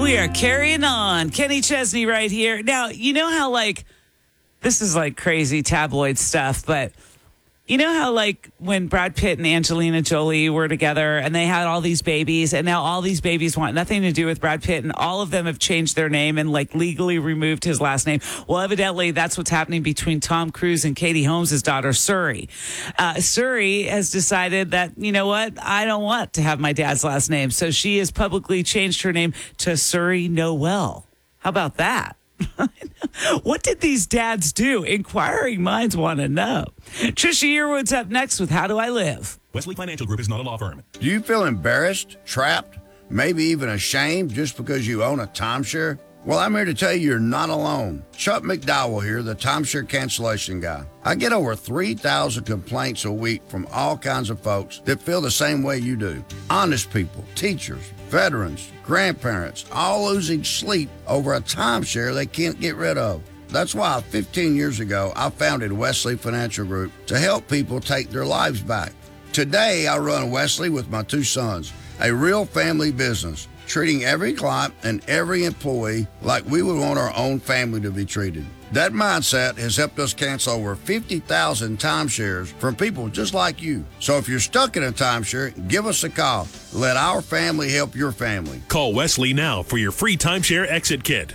We are carrying on. Kenny Chesney right here. Now, you know how, this is crazy tabloid stuff, but you know how, when Brad Pitt and Angelina Jolie were together and they had all these babies, and now all these babies want nothing to do with Brad Pitt, and all of them have changed their name and, legally removed his last name? Well, evidently, that's what's happening between Tom Cruise and Katie Holmes' daughter, Suri. Suri has decided that, you know what, I don't want to have my dad's last name. So she has publicly changed her name to Suri Noel. How about that? What did these dads do? Inquiring minds want to know. Trisha Yearwood's up next with How Do I Live? Wesley Financial Group is not a law firm. Do you feel embarrassed, trapped, maybe even ashamed just because you own a timeshare? Well, I'm here to tell you you're not alone. Chuck McDowell here, the timeshare cancellation guy. I get over 3,000 complaints a week from all kinds of folks that feel the same way you do. Honest people, teachers, veterans, grandparents, all losing sleep over a timeshare they can't get rid of. That's why 15 years ago, I founded Wesley Financial Group to help people take their lives back. Today, I run Wesley with my two sons, a real family business, treating every client and every employee like we would want our own family to be treated. That mindset has helped us cancel over 50,000 timeshares from people just like you. So if you're stuck in a timeshare, give us a call. Let our family help your family. Call Wesley now for your free timeshare exit kit.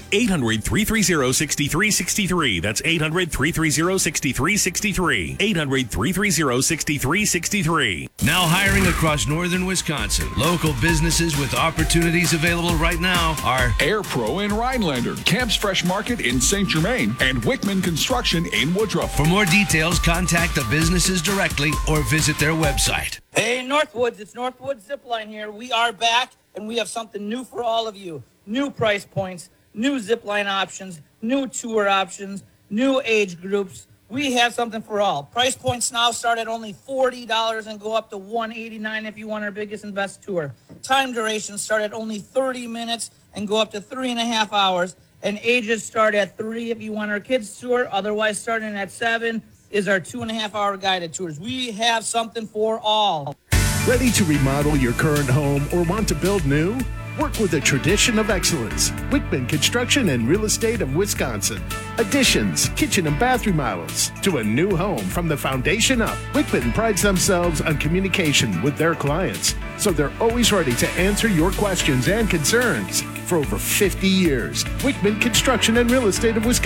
800-330-6363. That's 800-330-6363. 800-330-6363. Now hiring across northern Wisconsin. Local businesses with opportunities available right now are Air Pro in Rhinelander, Camp's Fresh Market in St. Germain, and Wickman Construction in Woodruff. For more details, contact the businesses directly or visit their website. Hey, Northwoods, it's Northwoods Zipline here. We are back, and we have something new for all of you. New price points, new zipline options, new tour options, new age groups. We have something for all. Price points now start at only $40 and go up to $189 if you want our biggest and best tour. Time durations start at only 30 minutes and go up to 3.5 hours. And ages start at 3 if you want our kids tour. Otherwise, starting at 7 is our 2.5-hour guided tours. We have something for all. Ready to remodel your current home or want to build new? Work with a tradition of excellence. Wickman Construction and Real Estate of Wisconsin. Additions, kitchen and bath remodels to a new home from the foundation up. Wickman prides themselves on communication with their clients, so they're always ready to answer your questions and concerns. For over 50 years, Wickman Construction and Real Estate of Wisconsin.